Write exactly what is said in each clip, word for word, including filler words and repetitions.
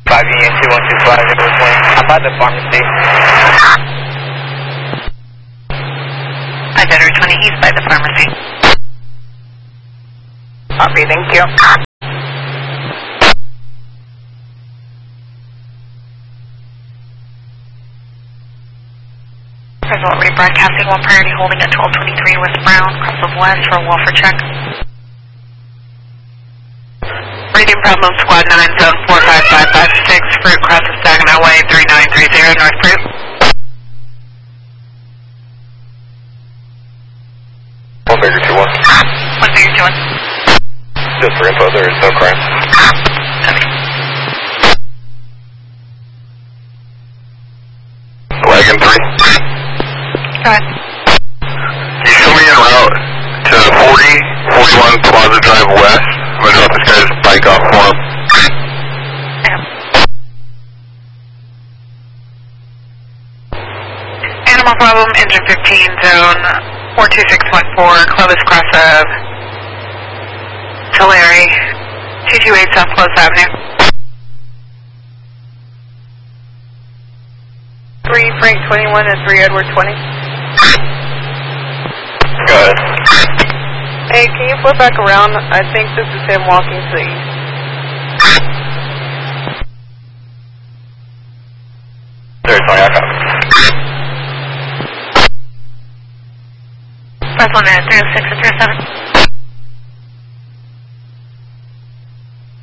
five Union two one two five, I'm by the pharmacy. Identity twenty East by the pharmacy. Copy, thank you. Result rebroadcasting one priority holding at twelve twenty-three West Brown, cross of West for a welfare check. Reading problem squad nine zone four five five five six, Fruit cross of Saginaw Way three nine three zero North Fruit. One Baker two one. One Baker two one. Just for info, there is no crime. Wagon three. Go ahead. Can you show me en route to forty forty-one Plaza Drive West? I'm going to drop this guy's bike off for him. Yeah. Animal problem, engine fifteen, zone four two six one four, Clovis cross of Tulare, two two eight South Close Avenue. three Frank twenty-one and three Edward twenty. Go ahead. Hey, can you flip back around? I think this is him walking to the east. There's my icon. Press one at three oh six and three oh seven.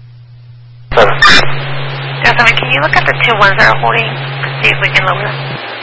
Seven. three oh seven, can you look at the two ones that are holding? See if we can lower them.